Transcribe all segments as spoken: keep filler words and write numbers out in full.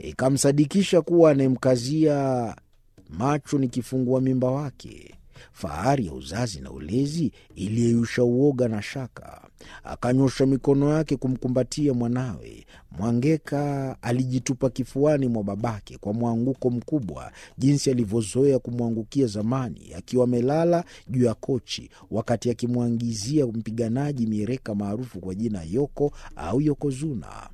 ikamsadikisha kuwa anemkazia macho ni kifungua mimba wake. Fahari ya uzazi na ulezi iliyeyusha uoga na shaka. Akanyosha mikono yake kumkumbatia mwanawe. Mwangeka alijitupa kifuani mwa babake kwa mwanguko mkubwa, jinsi alivyozoea kumwangukia zamani akiwa amelala juu ya kochi, wakati akimwangizia mpiganaji miereka maarufu kwa jina Yoko au Yokozuna.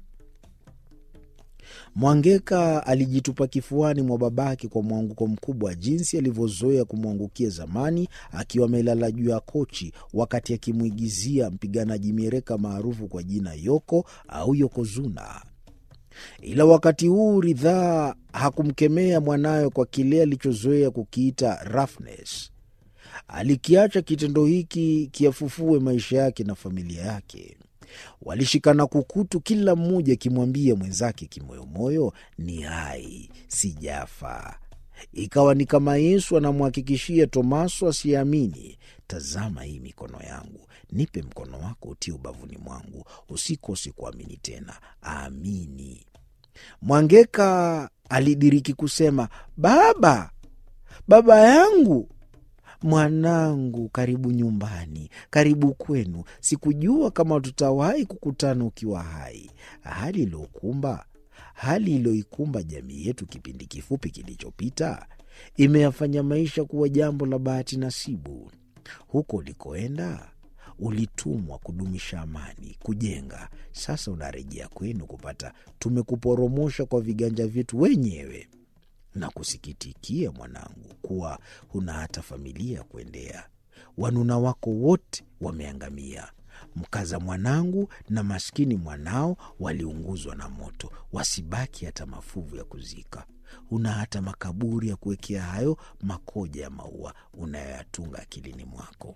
Mwangeka alijitupa kifuani mwa babake kwa mwanguko mkubwa, jinsi alivyozoea kumwangukia zamani akiwa amelala juu ya kochi, wakati akimwigizia mpiganaji miereka maarufu kwa jina Yoko au Yokozuna. Ila wakati huu Ridhaa hakumkemea mwanawe kwa kile alichozoea kukiita roughness. Alikiacha kitendo hiki kiafufue maisha yake na familia yake. Walishikana kukutu, kila mmoja akimwambia mwenzake kimoyomoyo, ni hai, sijafa. Ikawa ni kama Yesu anamhakikishia Tomaso asiamini, tazama hii mikono yangu, nipe mkono wako utie ubavuni mwangu, usikose kuamini tena, amini. Mwangeka alidiriki kusema, baba, baba yangu. Mwanangu, karibu nyumbani, karibu kwenu. Sikujua kama tutawahi kukutana ukiwa hai. Hali iliyokumba, hali iliyoikumba jamii yetu kipindi kifupi kilichopita imeyafanya maisha kuwa jambo la bahati nasibu. Huko ulikoenda ulitumwa kudumisha amani, kujenga. Sasa unarejea kwenu kupata tumekuporomosha kwa viganja vyetu wenyewe. Na kusikitikia mwanangu kuwa huna hata familia kuendea. Wanuna wako wote wameangamia. Mkaza mwanangu na maskini mwanao waliunguzwa na moto, wasibaki hata mafuvu ya kuzika. Huna hata makaburi ya kuwekea hayo makoja ya maua unayoyatunga akilini mwako.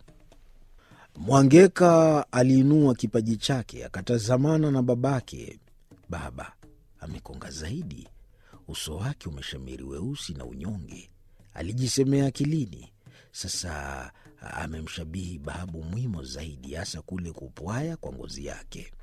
Mwangeka aliinua kipaji chake, akatazamana na babake. Baba amekonga zaidi, uso wake umeshamiri weusi na unyonge, alijisemea akilini. Sasa amemshabihi babu Mwimo zaidi, hasa kule kupwaya kwa ngozi yake.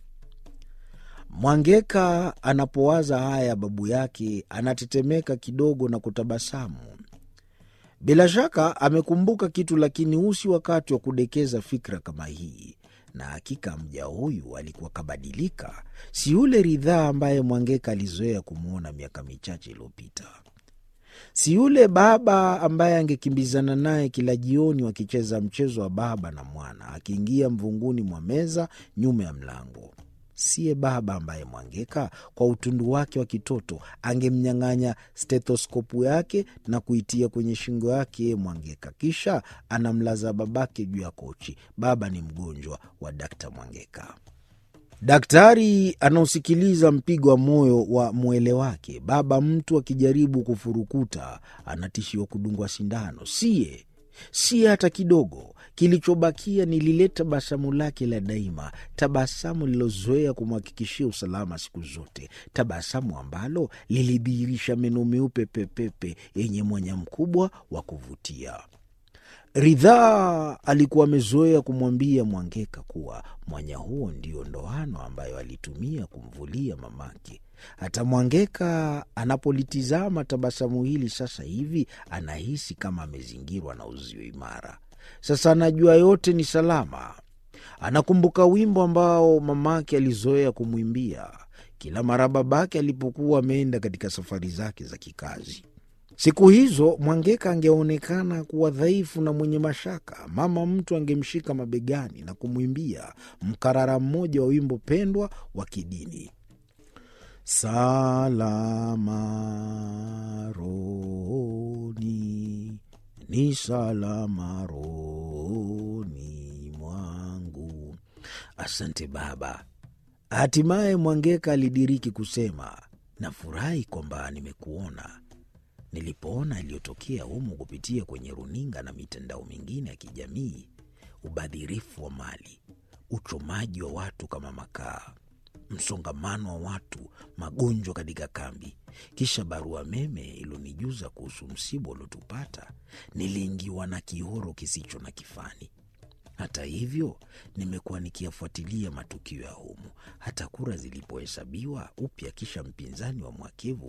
Mwangeka anapowaza haya babu yake anatetemeka kidogo na kutabasamu. Bila shaka amekumbuka kitu, lakini usi wakati wa kudekeza fikra kama hii. Na hakika mja huyu alikuwa kabadilika, si yule Ridhaa ambaye Mwangeka alizoea kumwona miaka michache iliyopita. Si yule baba ambaye angekimbizana naye kila jioni wakicheza mchezo wa baba na mwana, akiingia mvunguni mwa meza nyuma ya mlango. Siye baba ambaye Mwangeka kwa utundu wake wa kitoto angemnyang'anya stetoskopu yake na kuitia kwenye shingo yake Mwangeka, kisha anamlaza babake juu ya kochi. Baba ni mgonjwa wa Dakta Mwangeka. Daktari anausikiliza mpigo wa moyo wa mwele wake. Baba mtu akijaribu kufurukuta anatishiwa kudungwa sindano. Siye si hata kidogo. Kilichobakia ni lile tabasamu lake la daima, tabasamu lilozoea kumhakikishia usalama siku zote, tabasamu ambalo lilidhihirisha meno meupe pepepe yenye mwanya mkubwa wa kuvutia. Ridhaa alikuwa amezoea kumwambia Mwangeka kuwa mwanya huo ndio ndoano ambayo alitumia kumvulia mamake. Hata Mwangeka anapolitizama tabasamu hili sasa hivi anahisi kama amezingirwa na uzio imara. Sasa anajua yote ni salama. Anakumbuka wimbo ambao mamake alizoea kumwimbia kila mara babake alipokuwa ameenda katika safari zake za kikazi. Siku hizo Mwangeka angeonekana kuwa dhaifu na mwenye mashaka. Mama mtu angemshika mabegani na kumwimbia mkarara mmoja wa wimbo pendwa wa kidini. Salama rohoni, ni salama rohoni mwangu. Asante baba. Hatimaye Mwangeka alidiriki kusema, nafurahi kwamba nimekuona. Nilipoona iliyotokea humu kupitia kwenye runinga na mitandao mingine ya kijamii, ubadhirifu wa mali, uchomaji wa watu kama makaa, msongamano wa watu, magonjwa katika kambi, kisha barua meme ilonijuza kuhusu msiba uliotupata, niliingiwa na kihoro kisicho na kifani. Hata hivyo, nimekuwa nikiyafuatilia matukio ya humu, hata kura zilipohesabiwa upya, kisha mpinzani wa mwakevu